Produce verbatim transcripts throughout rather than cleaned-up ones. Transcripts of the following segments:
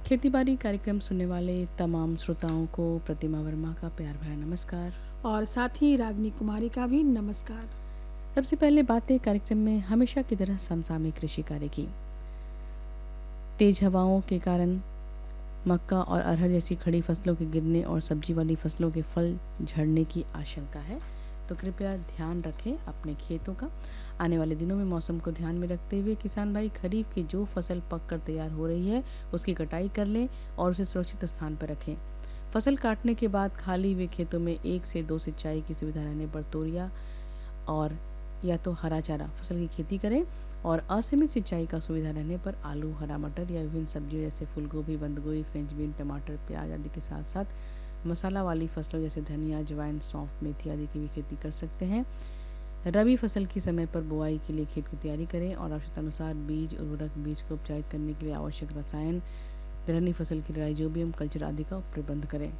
खेती बाड़ी कार्यक्रम सुनने वाले तमाम श्रोताओं को प्रतिमा वर्मा का प्यार भरा नमस्कार और साथ ही रागनी कुमारी का भी नमस्कार। सबसे पहले बातें कार्यक्रम में हमेशा की तरह समसामयिक कृषि कार्य की। तेज हवाओं के कारण मक्का और अरहर जैसी खड़ी फसलों के गिरने और सब्जी वाली फसलों के फल झड़ने की आशंका है, तो कृपया ध्यान रखें अपने खेतों का। आने वाले दिनों में मौसम को ध्यान में रखते हुए किसान भाई खरीफ की जो फसल पक कर तैयार हो रही है उसकी कटाई कर लें और उसे सुरक्षित स्थान पर रखें। फसल काटने के बाद खाली हुए खेतों में एक से दो सिंचाई की सुविधा रहने पर तोरिया और या तो हरा चारा फसल की खेती करें और असीमित सिंचाई का सुविधा रहने पर आलू, हरा मटर या विभिन्न सब्जियों जैसे फूलगोभी, बंदगोभी, फ्रेंच बीन, टमाटर, प्याज आदि के साथ साथ मसाला वाली फसलों जैसे धनिया, अजवाइन, सौंफ, मेथी आदि की भी खेती कर सकते हैं। रबी फसल की समय पर बुआई के लिए खेत की तैयारी करें और आवश्यकतानुसार बीज, उर्वरक, बीज को उपचारित करने के लिए आवश्यक रसायन, दलहनी फसल की राइजोबियम कल्चर आदि का प्रबंध करें।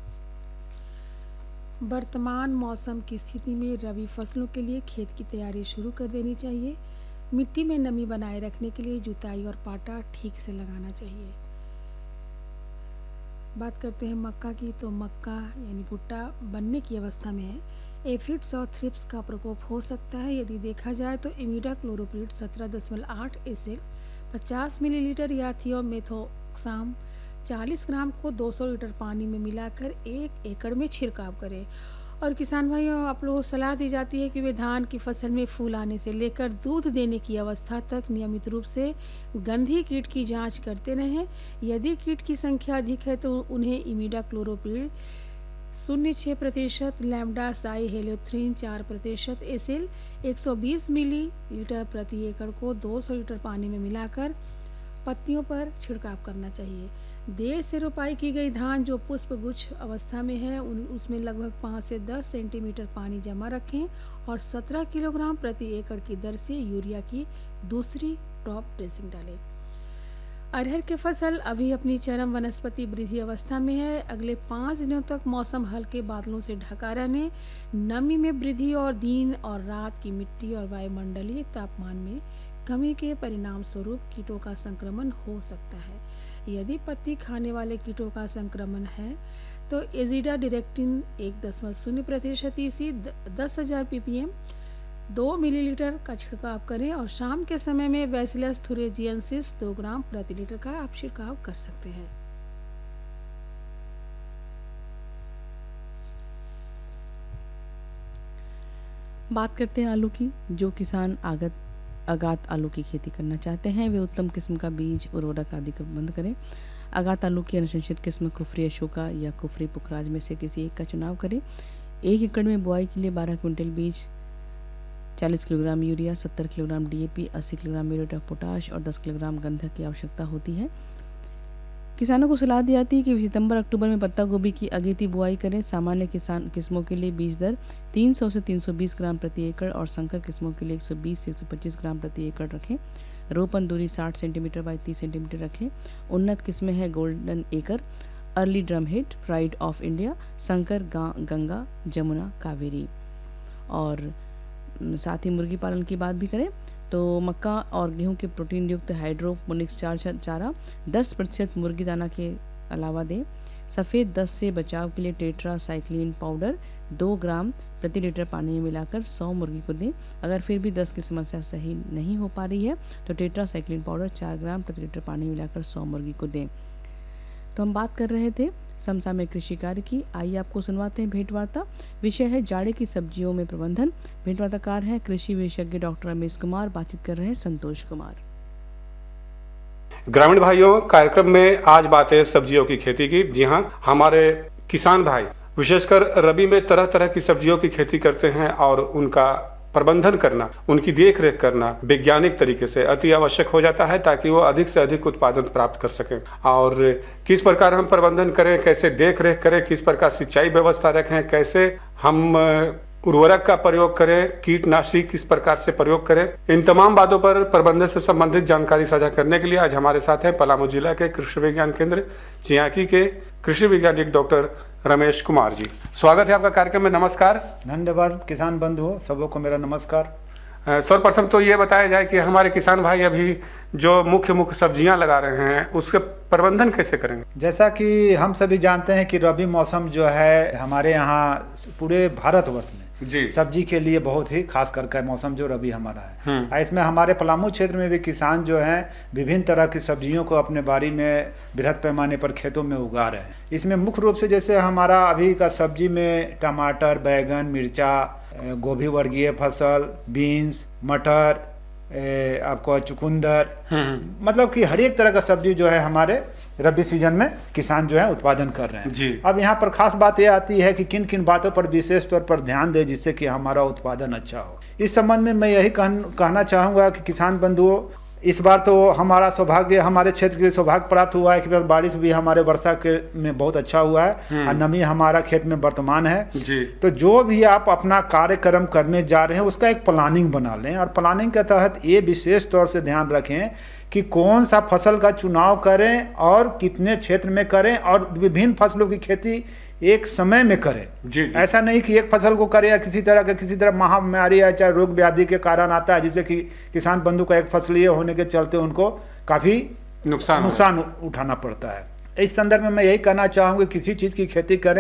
वर्तमान मौसम की स्थिति में रबी फसलों के लिए खेत की तैयारी शुरू कर देनी चाहिए। मिट्टी में नमी बनाए रखने के लिए जुताई और पाटा ठीक से लगाना चाहिए। बात करते हैं मक्का की, तो मक्का यानी भुट्टा बनने की अवस्था में है। एफिड्स और थ्रिप्स का प्रकोप हो सकता है। यदि देखा जाए तो इमिडाक्लोप्रिड सत्रह दशमलव आठ एस एल पचास मिलीलीटर या थियोमेथोक्साम चालीस ग्राम को दो सौ लीटर पानी में मिलाकर एक एकड़ में छिड़काव करें। और किसान भाइयों, आप लोगों को सलाह दी जाती है कि वे धान की फसल में फूल आने से लेकर दूध देने की अवस्था तक नियमित रूप से गंधी कीट की जांच करते रहें। यदि कीट की संख्या अधिक है तो उन्हें इमिडाक्लोप्रिड शून्य छः प्रतिशत, लैम्डा साई हेलियोथ्रिन चार प्रतिशत एस एल एक सौ बीस मिली लीटर प्रति एकड़ को दो सौ लीटर पानी में मिलाकर पत्तियों पर छिड़काव करना चाहिए। देर से रोपाई की गई धान जो पुष्प गुच्छ अवस्था में है उन उसमें लगभग पाँच से दस सेंटीमीटर पानी जमा रखें और सत्रह किलोग्राम प्रति एकड़ की दर से यूरिया की दूसरी टॉप ड्रेसिंग डालें। अरहर की फसल अभी अपनी चरम वनस्पति वृद्धि अवस्था में है। अगले पाँच दिनों तक मौसम हल्के बादलों से ढका रहने, नमी में वृद्धि और दिन और रात की मिट्टी और वायुमंडलीय तापमान में कमी के परिणाम स्वरूप कीटों का संक्रमण हो सकता है। यदि पत्ती खाने वाले कीटों का संक्रमण है तो एजिडा डायरेक्टिन एक दशमलव शून्य प्रतिशत ईसी दस हजार पीपीएम दो मिलीलीटर का छिड़काव करें और शाम के समय में बैसिलस थुरिजिएंसिस दो ग्राम प्रति लीटर का आप छिड़काव कर सकते हैं। बात करते हैं आलू की। जो किसान आगत अगात आलू की खेती करना चाहते हैं वे उत्तम किस्म का बीज, उर्वरक आदि का प्रबंध करें। अगात आलू की अनुशंसित किस्म कुफरी अशोका या कुफरी पुखराज में से किसी एक का चुनाव करें। एक एकड़ में बुआई के लिए बारह क्विंटल बीज, चालीस किलोग्राम यूरिया, सत्तर किलोग्राम डीएपी, अस्सी किलोग्राम म्यूरेट ऑफ पोटाश और दस किलोग्राम गंधक की आवश्यकता होती है। किसानों को सलाह दी जाती है कि सितंबर अक्टूबर में पत्ता गोभी की अगेती बुआई करें। सामान्य किसान किस्मों के लिए बीज दर तीन सौ से तीन सौ बीस ग्राम प्रति एकड़ और संकर किस्मों के लिए एक सौ बीस से एक सौ पच्चीस ग्राम प्रति एकड़ रखें। रोपण दूरी साठ सेंटीमीटर बाई तीस सेंटीमीटर रखें। उन्नत किस्में हैं golden acre, early ड्रमहेड, pride of India, संकर, गंगा, जमुना, कावेरी। और साथ ही मुर्गी पालन की बात भी करें तो मक्का और गेहूं के प्रोटीन युक्त हाइड्रोपोनिक्स चार चारा दस प्रतिशत मुर्गी दाना के अलावा दें। सफ़ेद दस्त से बचाव के लिए टेट्रा साइक्लिन पाउडर दो ग्राम प्रति लीटर पानी में मिलाकर सौ मुर्गी को दें। अगर फिर भी दस्त की समस्या सही नहीं हो पा रही है तो टेट्रा साइक्लिन पाउडर चार ग्राम प्रति लीटर पानी में मिलाकर सौ मुर्गी को दें। तो हम बात कर रहे थे समसामयिक कृषि कार्य की। आइए आपको सुनवाते हैं भेंटवार्ता। विषय है जाड़े की सब्जियों में प्रबंधन। भेंटवार्ताकार है कृषि विशेषज्ञ डॉक्टर रमेश कुमार। बातचीत कर रहे हैं संतोष कुमार। ग्रामीण भाइयों, कार्यक्रम में आज बात है सब्जियों की खेती की। जी हाँ, हमारे किसान भाई विशेषकर रबी में तरह तरह की सब्जियों की खेती करते हैं और उनका प्रबंधन करना, उनकी देख रेख करना वैज्ञानिक तरीके से अति आवश्यक हो जाता है ताकि वो अधिक से अधिक उत्पादन प्राप्त कर सकें। और किस प्रकार हम प्रबंधन करें, कैसे देख रेख करें, किस प्रकार सिंचाई व्यवस्था रखें, कैसे हम उर्वरक का प्रयोग करें, कीटनाशी किस प्रकार से प्रयोग करें, इन तमाम बातों पर प्रबंधन से संबंधित जानकारी साझा करने के लिए आज हमारे साथ हैं पलामू जिला के कृषि विज्ञान केंद्र चियाकी के कृषि वैज्ञानिक डॉक्टर रमेश कुमार जी। स्वागत है आपका कार्यक्रम में। नमस्कार। धन्यवाद किसान बंधुओं, सबों को मेरा नमस्कार। सर्वप्रथम तो ये बताया जाए कि हमारे किसान भाई अभी जो मुख्य मुख्य सब्जियां लगा रहे हैं उसके प्रबंधन कैसे करेंगे? जैसा कि हम सभी जानते हैं कि रबी मौसम जो है हमारे यहाँ पूरे भारतवर्ष में जी सब्जी के लिए बहुत ही खास करके मौसम जो रबी हमारा है। और इसमें हमारे पलामू क्षेत्र में भी किसान जो हैं विभिन्न तरह की सब्जियों को अपने बाड़ी में बृहद पैमाने पर खेतों में उगा रहे हैं। इसमें मुख्य रूप से जैसे हमारा अभी का सब्जी में टमाटर, बैगन, मिर्चा, गोभी वर्गीय फसल, बीन्स, मटर, ए, आपको चुकंदर, मतलब कि हर एक तरह का सब्जी जो है हमारे रबी सीजन में किसान जो है उत्पादन कर रहे हैं जी। अब यहाँ पर खास बात यह आती है कि किन किन बातों पर विशेष तौर पर ध्यान दें जिससे कि हमारा उत्पादन अच्छा हो। इस संबंध में मैं यही कह, कहना चाहूँगा कि किसान बंधुओं, इस बार तो हमारा सौभाग्य, हमारे क्षेत्र के लिए सौभाग्य प्राप्त हुआ है कि बारिश भी हमारे वर्षा के में बहुत अच्छा हुआ है और नमी हमारा खेत में वर्तमान है जी। तो जो भी आप अपना कार्यक्रम करने जा रहे हैं उसका एक प्लानिंग बना लें और प्लानिंग के तहत ये विशेष तौर से ध्यान रखें कि कौन सा फसल का चुनाव करें और कितने क्षेत्र में करें और विभिन्न फसलों की खेती एक समय में करें। जी, जी। ऐसा नहीं कि एक फसल को करें या किसी तरह का किसी तरह महामारी या चाहे रोग व्याधि के कारण आता है जिससे कि किसान बंधु का एक फसलीय होने के चलते उनको काफी नुकसान नुकसान उठाना पड़ता है। इस संदर्भ में मैं यही कहना चाहूँगा किसी चीज़ की खेती करें